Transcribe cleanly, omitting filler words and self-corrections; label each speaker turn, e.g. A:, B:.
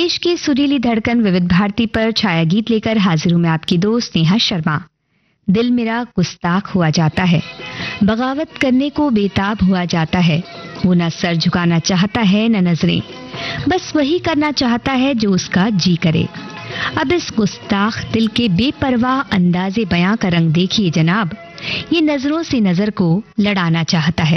A: देश की सुरीली धड़कन विविध भारती पर छाया गीत लेकर हाजिर हूं मैं आपकी दोस्त नेहा शर्मा। दिल मेरा गुस्ताख हुआ जाता है, बगावत करने को बेताब हुआ जाता है। वो न सर झुकाना चाहता है न नजरें, बस वही करना चाहता है जो उसका जी करे। अब इस गुस्ताख दिल के बेपरवाह अंदाजे बयां का रंग देखिए जनाब, ये नजरों से नजर को लड़ाना चाहता है।